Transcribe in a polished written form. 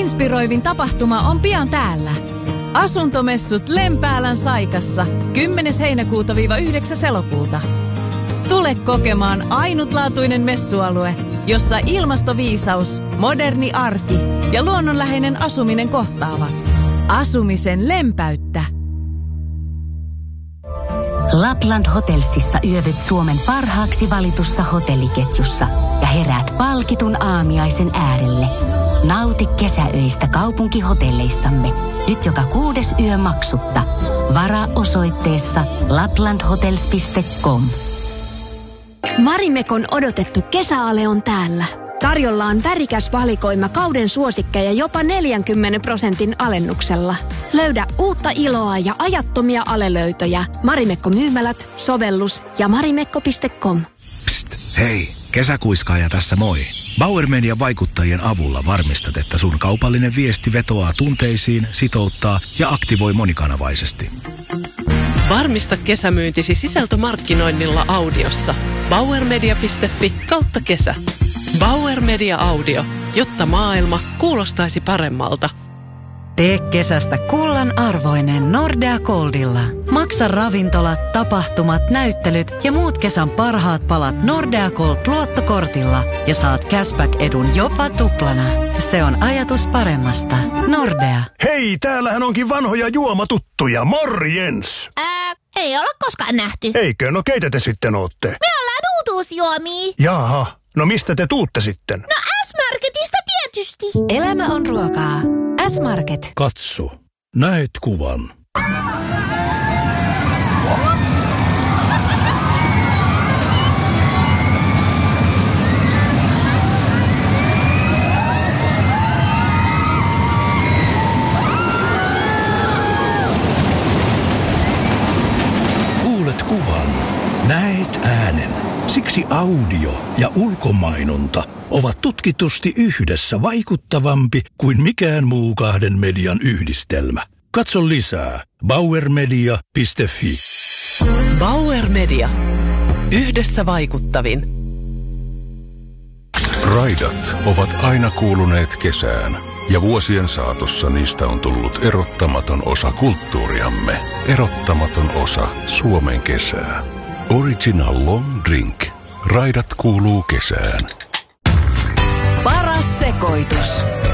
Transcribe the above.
inspiroivin tapahtuma on pian täällä. Asuntomessut Lempäälän Saikassa 10. heinäkuuta-9. elokuuta. Tule kokemaan ainutlaatuinen messualue, jossa ilmastoviisaus, moderni arki ja luonnonläheinen asuminen kohtaavat. Asumisen lempäyttä. Lapland Hotelsissa yövyt Suomen parhaaksi valitussa hotelliketjussa ja heräät palkitun aamiaisen äärelle. Nauti kesäöistä kaupunkihotelleissamme. Nyt joka 6. yö maksutta. Varaa osoitteessa laplandhotels.com. Marimekon odotettu kesäale on täällä. Tarjolla on värikäs valikoima kauden suosikkeja jopa 40% alennuksella. Löydä uutta iloa ja ajattomia alelöytöjä. Marimekko-myymälät, sovellus ja marimekko.com. Psst, hei, kesäkuiskaaja tässä moi. Bauer Median vaikuttajien avulla varmistat, että sun kaupallinen viesti vetoaa tunteisiin, sitouttaa ja aktivoi monikanavaisesti. Varmista kesämyyntisi sisältömarkkinoinnilla audiossa. bauermedia.fi/kesä. Bauer Media Audio, jotta maailma kuulostaisi paremmalta. Tee kesästä kullan arvoinen Nordea Goldilla. Maksa ravintolat, tapahtumat, näyttelyt ja muut kesän parhaat palat Nordea Gold-luottokortilla ja saat cashback-edun jopa tuplana. Se on ajatus paremmasta. Nordea. Hei, täällähän onkin vanhoja juomatuttuja. Morjens! Ei olla koskaan nähty. Eikö? No keitä te sitten ootte? Me ollaan uutuusjuomia. Jaha, no mistä te tuutte sitten? No S-Marketista tietysti. Elämä on ruokaa. S-Market. Katso. Näet kuvan. Kuulet kuvan. Näet äänen. Siksi audio ja ulkomainonta ovat tutkitusti yhdessä vaikuttavampi kuin mikään muu kahden median yhdistelmä. Katso lisää bauermedia.fi. Bauer Media. Yhdessä vaikuttavin. Raidat ovat aina kuuluneet kesään, ja vuosien saatossa niistä on tullut erottamaton osa kulttuuriamme. Erottamaton osa Suomen kesää. Original Long Drink. Raidat kuuluu kesään. Paras sekoitus.